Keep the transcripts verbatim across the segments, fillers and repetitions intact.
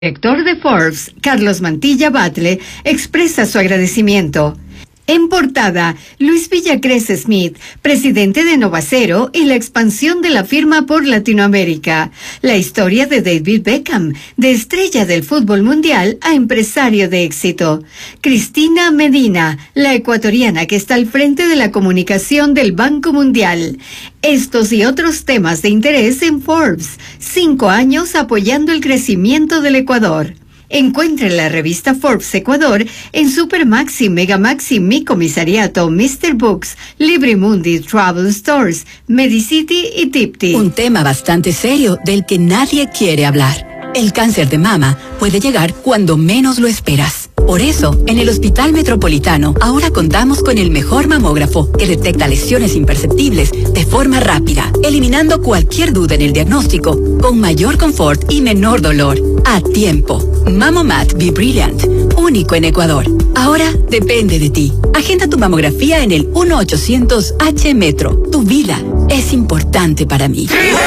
El director de Forbes, Carlos Mantilla Batle, expresa su agradecimiento. En portada, Luis Villacrés Smith, presidente de Novacero y la expansión de la firma por Latinoamérica. La historia de David Beckham, de estrella del fútbol mundial a empresario de éxito. Cristina Medina, la ecuatoriana que está al frente de la comunicación del Banco Mundial. Estos y otros temas de interés en Forbes. Cinco años apoyando el crecimiento del Ecuador. Encuentre la revista Forbes Ecuador en Supermaxi, Megamaxi, Mi Comisariato, mister Books, Librimundi, Travel Stores, Medicity y Tipti. Un tema bastante serio del que nadie quiere hablar. El cáncer de mama puede llegar cuando menos lo esperas. Por eso, en el Hospital Metropolitano ahora contamos con el mejor mamógrafo que detecta lesiones imperceptibles de forma rápida, eliminando cualquier duda en el diagnóstico, con mayor confort y menor dolor. A tiempo. Mamomat Be Brilliant, único en Ecuador. Ahora depende de ti. Agenda tu mamografía en el uno ochocientos H Metro. Tu vida es importante para mí.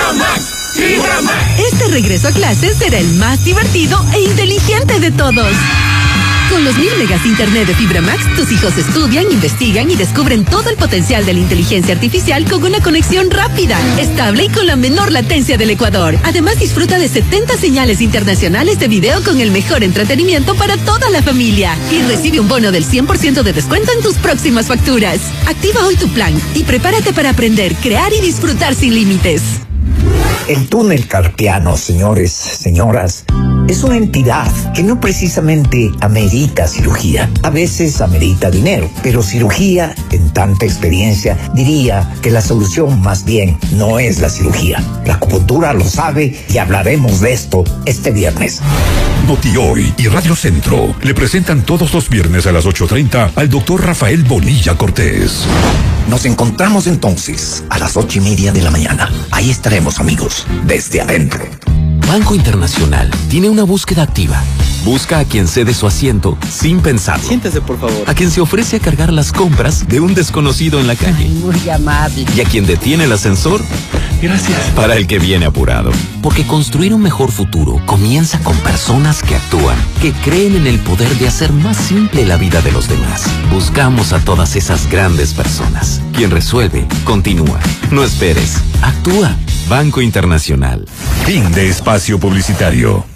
Este regreso a clases será el más divertido e inteligente de todos. Con los mil megas de internet de Fibra Max, tus hijos estudian, investigan y descubren todo el potencial de la inteligencia artificial con una conexión rápida, estable y con la menor latencia del Ecuador. Además, disfruta de setenta señales internacionales de video con el mejor entretenimiento para toda la familia. Y recibe un bono del cien por ciento de descuento en tus próximas facturas. Activa hoy tu plan y prepárate para aprender, crear y disfrutar sin límites. El túnel carpiano, señores, señoras, es una entidad que no precisamente amerita cirugía. A veces amerita dinero, pero cirugía, en tanta experiencia, diría que la solución más bien no es la cirugía. La acupuntura lo sabe y hablaremos de esto este viernes. Notihoy y Radio Centro le presentan todos los viernes a las ocho treinta al doctor Rafael Bonilla Cortés. Nos encontramos entonces a las ocho y media de la mañana. Ahí estaremos, amigos, desde adentro. Banco Internacional tiene una búsqueda activa. Busca a quien cede su asiento sin pensarlo. Siéntese, por favor. A quien se ofrece a cargar las compras de un desconocido en la calle. Muy amable. Y a quien detiene el ascensor. Gracias. Para el que viene apurado. Porque construir un mejor futuro comienza con personas que actúan, que creen en el poder de hacer más simple la vida de los demás. Buscamos a todas esas grandes personas. Quien resuelve, continúa. No esperes, actúa. Banco Internacional. Fin de espacio publicitario.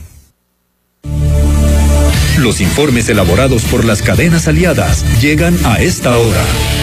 Los informes elaborados por las cadenas aliadas llegan a esta hora.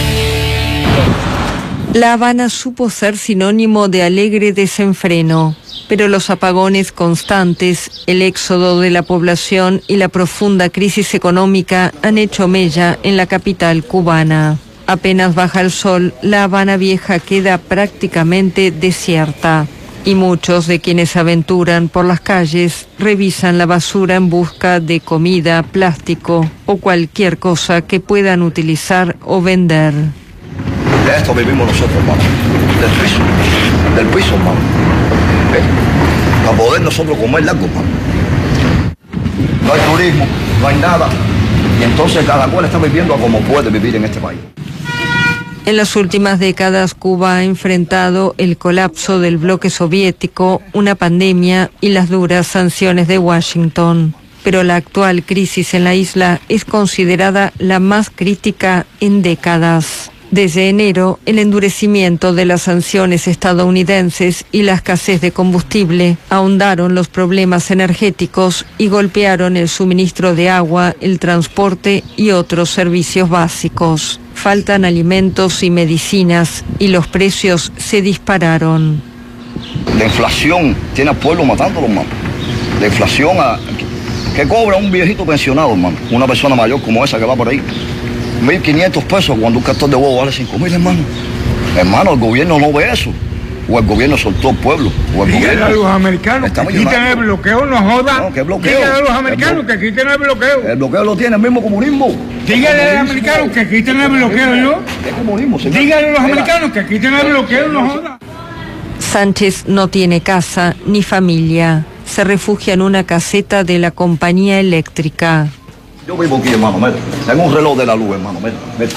La Habana supo ser sinónimo de alegre desenfreno, pero los apagones constantes, el éxodo de la población y la profunda crisis económica han hecho mella en la capital cubana. Apenas baja el sol, La Habana Vieja queda prácticamente desierta. Y muchos de quienes se aventuran por las calles revisan la basura en busca de comida, plástico o cualquier cosa que puedan utilizar o vender. De esto vivimos nosotros, hermano. Del piso. Del piso, hermano. ¿Eh? Para poder nosotros comer largo, hermano. No hay turismo, no hay nada. Y entonces cada cual está viviendo a como puede vivir en este país. En las últimas décadas, Cuba ha enfrentado el colapso del bloque soviético, una pandemia y las duras sanciones de Washington. Pero la actual crisis en la isla es considerada la más crítica en décadas. Desde enero, el endurecimiento de las sanciones estadounidenses y la escasez de combustible ahondaron los problemas energéticos y golpearon el suministro de agua, el transporte y otros servicios básicos. Faltan alimentos y medicinas y los precios se dispararon. La inflación tiene al pueblo matándolo, hermano. La inflación a, que cobra un viejito pensionado, hermano. Una persona mayor como esa que va por ahí. mil quinientos pesos cuando un cartón de huevo vale cinco mil, hermano. Hermano, el gobierno no ve eso. O el gobierno soltó al pueblo. O el Díganle gobierno a los americanos que quiten el bloqueo, no jodan. No, ¿qué bloqueo? Díganle a los americanos que quiten el bloqueo. El bloqueo lo tiene el mismo comunismo. Díganle a los americanos que quiten el bloqueo, ¿no? ¿Qué comunismo, señor? Díganle a los americanos que quiten el bloqueo, no jodan. Sánchez no tiene casa ni familia. Se refugia en una caseta de la compañía eléctrica. Yo vivo aquí, hermano, mira. Tengo un reloj de la luz, hermano, mira, mira.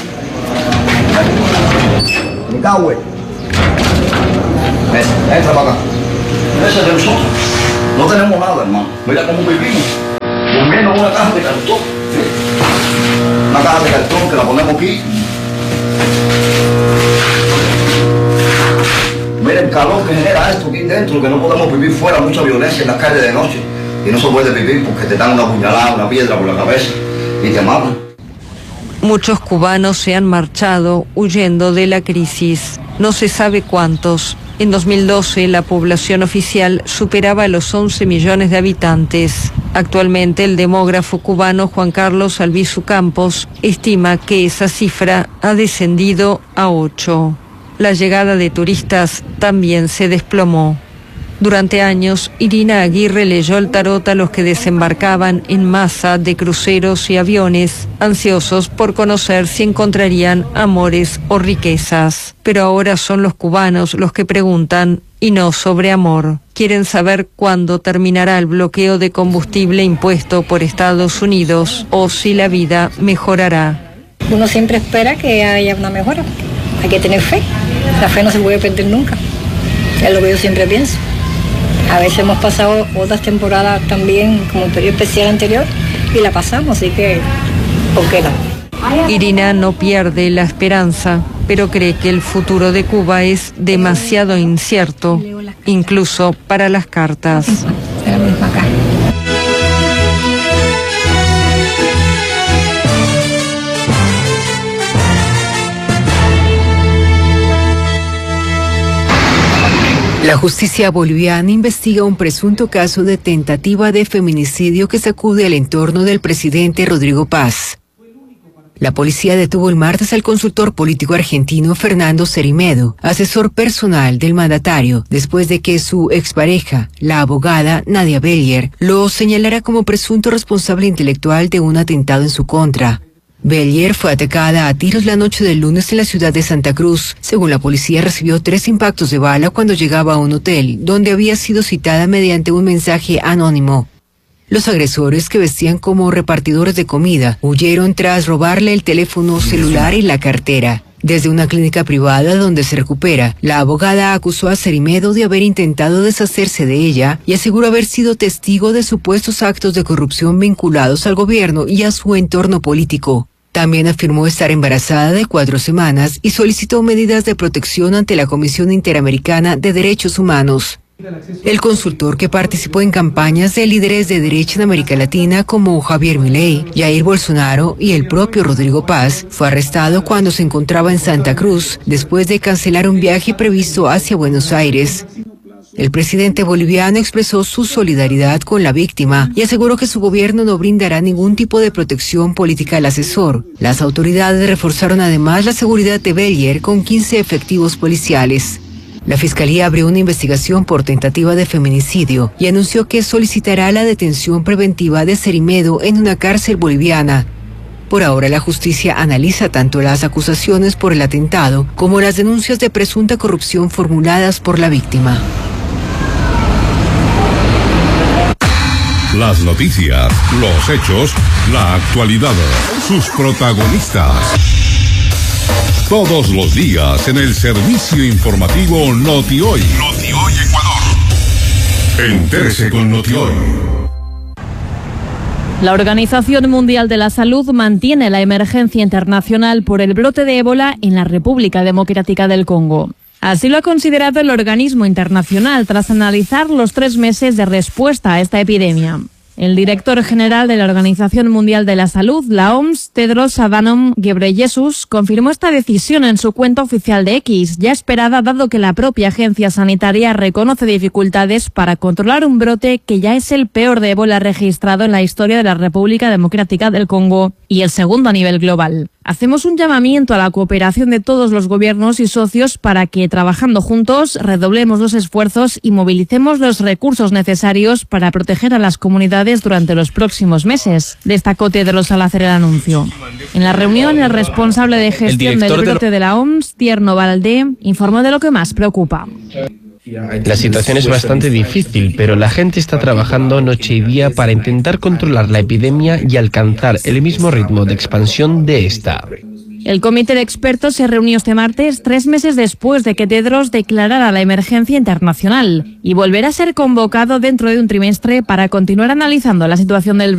Me cago, Entra para acá. Ese es de nosotros. No tenemos nada, hermano. Mira cómo vivimos. de cartón. Una caja de cartón que la ponemos aquí. Mira el calor que genera esto aquí dentro, que no podemos vivir fuera, mucha violencia en las calles de noche. Y no se puede vivir porque te dan una puñalada, una piedra por la cabeza y te matan. Muchos cubanos se han marchado huyendo de la crisis. No se sabe cuántos. En dos mil doce la población oficial superaba los once millones de habitantes. Actualmente el demógrafo cubano Juan Carlos Albizu Campos estima que esa cifra ha descendido a ocho. La llegada de turistas también se desplomó. Durante años, Irina Aguirre leyó el tarot a los que desembarcaban en masa de cruceros y aviones, ansiosos por conocer si encontrarían amores o riquezas. Pero ahora son los cubanos los que preguntan, y no sobre amor. Quieren saber cuándo terminará el bloqueo de combustible impuesto por Estados Unidos o si la vida mejorará. Uno siempre espera que haya una mejora. Hay que tener fe. La fe no se puede perder nunca. Es lo que yo siempre pienso. A veces hemos pasado otras temporadas también como el periodo especial anterior y la pasamos, así que ¿por qué no? Irina no pierde la esperanza, pero cree que el futuro de Cuba es demasiado incierto, incluso para las cartas. La misma acá. La justicia boliviana investiga un presunto caso de tentativa de feminicidio que sacude al entorno del presidente Rodrigo Paz. La policía detuvo el martes al consultor político argentino Fernando Cerimedo, asesor personal del mandatario, después de que su expareja, la abogada Nadia Bellier, lo señalara como presunto responsable intelectual de un atentado en su contra. Bellier fue atacada a tiros la noche del lunes en la ciudad de Santa Cruz. Según la policía, recibió tres impactos de bala cuando llegaba a un hotel, donde había sido citada mediante un mensaje anónimo. Los agresores, que vestían como repartidores de comida, huyeron tras robarle el teléfono celular y la cartera. Desde una clínica privada donde se recupera, la abogada acusó a Cerimedo de haber intentado deshacerse de ella y aseguró haber sido testigo de supuestos actos de corrupción vinculados al gobierno y a su entorno político. También afirmó estar embarazada de cuatro semanas y solicitó medidas de protección ante la Comisión Interamericana de Derechos Humanos. El consultor, que participó en campañas de líderes de derecha en América Latina como Javier Milei, Jair Bolsonaro y el propio Rodrigo Paz, fue arrestado cuando se encontraba en Santa Cruz después de cancelar un viaje previsto hacia Buenos Aires. El presidente boliviano expresó su solidaridad con la víctima y aseguró que su gobierno no brindará ningún tipo de protección política al asesor. Las autoridades reforzaron además la seguridad de Bellier con quince efectivos policiales. La Fiscalía abrió una investigación por tentativa de feminicidio y anunció que solicitará la detención preventiva de Cerimedo en una cárcel boliviana. Por ahora, la justicia analiza tanto las acusaciones por el atentado como las denuncias de presunta corrupción formuladas por la víctima. Las noticias, los hechos, la actualidad, sus protagonistas. Todos los días en el servicio informativo Noti-Hoy. Noti-Hoy Ecuador. Entérese con Noti-Hoy. La Organización Mundial de la Salud mantiene la emergencia internacional por el brote de ébola en la República Democrática del Congo. Así lo ha considerado el organismo internacional tras analizar los tres meses de respuesta a esta epidemia. El director general de la Organización Mundial de la Salud, la O M S, Tedros Adhanom Ghebreyesus, confirmó esta decisión en su cuenta oficial de X, ya esperada dado que la propia agencia sanitaria reconoce dificultades para controlar un brote que ya es el peor de ébola registrado en la historia de la República Democrática del Congo y el segundo a nivel global. Hacemos un llamamiento a la cooperación de todos los gobiernos y socios para que, trabajando juntos, redoblemos los esfuerzos y movilicemos los recursos necesarios para proteger a las comunidades durante los próximos meses, destacó Tedros al hacer el anuncio. En la reunión, el responsable de gestión del brote de la O M S, Tierno Valdé, informó de lo que más preocupa. La situación es bastante difícil, pero la gente está trabajando noche y día para intentar controlar la epidemia y alcanzar el mismo ritmo de expansión de esta. El comité de expertos se reunió este martes, tres meses después de que Tedros declarara la emergencia internacional, y volverá a ser convocado dentro de un trimestre para continuar analizando la situación del